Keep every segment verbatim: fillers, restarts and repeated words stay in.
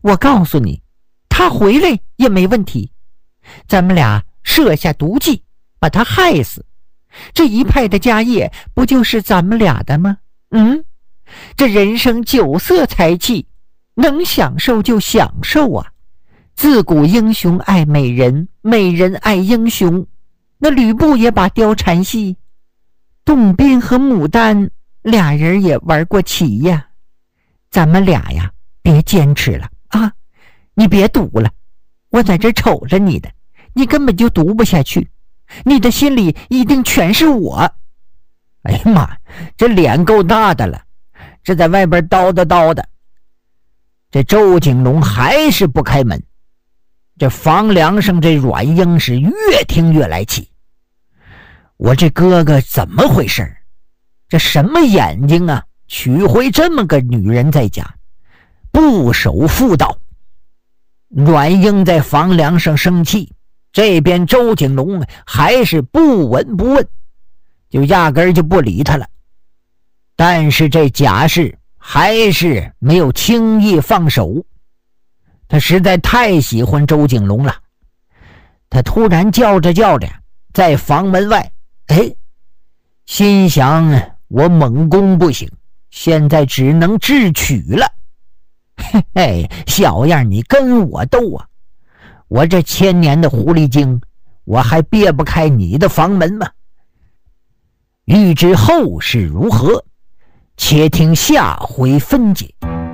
我告诉你，他回来也没问题，咱们俩设下毒计，把他害死，这一派的家业不就是咱们俩的吗？嗯，这人生酒色财气，能享受就享受啊。自古英雄爱美人，美人爱英雄。那吕布也把貂蝉戏，董斌和牡丹俩人也玩过棋呀。咱们俩呀，别坚持了啊！你别赌了，我在这瞅着你的，你根本就读不下去，你的心里一定全是我。哎呀妈，这脸够大的了，这在外边叨叨叨的。这周景龙还是不开门，这房梁上这阮英是越听越来气。我这哥哥怎么回事？这什么眼睛啊，娶回这么个女人在家，不守妇道。阮英在房梁上生气，这边周景龙还是不闻不问，就压根儿就不理他了。但是这贾氏还是没有轻易放手，他实在太喜欢周景龙了。他突然叫着叫着，在房门外，哎，心想我猛攻不行，现在只能智取了。嘿嘿，小样，你跟我斗啊？我这千年的狐狸精，我还别不开你的房门吗？欲知后事如何，且听下回分解。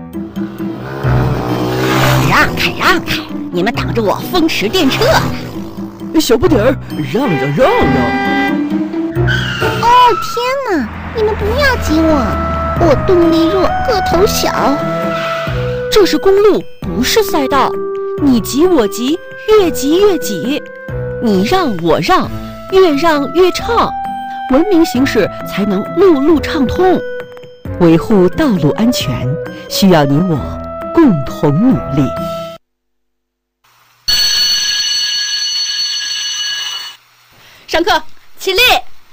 让开让开，你们挡着我风驰电掣了。 小不点儿，让让让让！ 哦天哪，你们不要挤我，我动力弱，个头小。 这是公路，不是赛道，你挤我挤，越挤越挤，你让我让，越让越畅，文明行驶才能路路畅通。维护道路安全，需要你我共同努力。 上课，起立。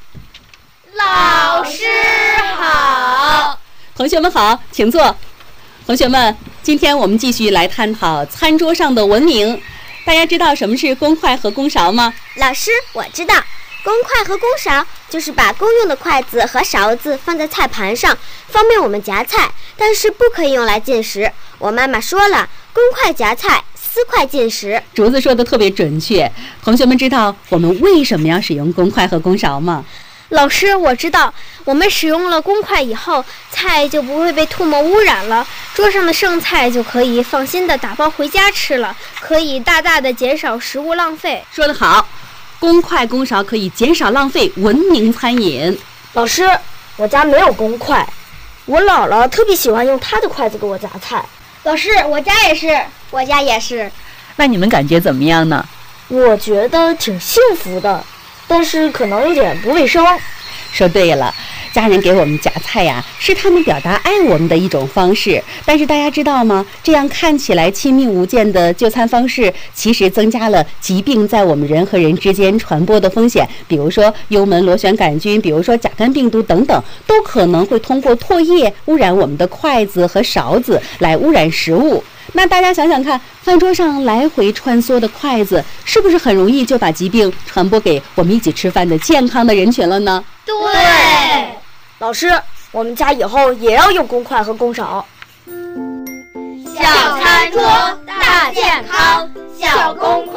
老师好。 同学们好，请坐。同学们，今天我们继续来探讨餐桌上的文明。大家知道什么是公筷和公勺吗？ 老师，我知道，公筷和公勺就是把公用的筷子和勺子放在菜盘上，方便我们夹菜，但是不可以用来进食。我妈妈说了，公筷夹菜，私筷进食。 竹子说的特别准确。同学们知道我们为什么要使用公筷和公勺吗？ 老师，我知道，我们使用了公筷以后，菜就不会被唾沫污染了，桌上的剩菜就可以放心的打包回家吃了，可以大大的减少食物浪费。 说得好，公筷公勺可以减少浪费，文明餐饮。 老师，我家没有公筷，我姥姥特别喜欢用她的筷子给我夹菜。 老师，我家也是， 我家也是。 那你们感觉怎么样呢？ 我觉得挺幸福的，但是可能有点不卫生。 说对了，家人给我们夹菜呀，是他们表达爱我们的一种方式。但是大家知道吗？这样看起来亲密无间的就餐方式，其实增加了疾病在我们人和人之间传播的风险。比如说幽门螺旋杆菌，比如说甲肝病毒等等，都可能会通过唾液污染我们的筷子和勺子，来污染食物。那大家想想看，饭桌上来回穿梭的筷子，是不是很容易就把疾病传播给我们一起吃饭的健康的人群了呢？ 对。 老师，我们家以后也要用公筷和公勺。 小餐桌大健康，小公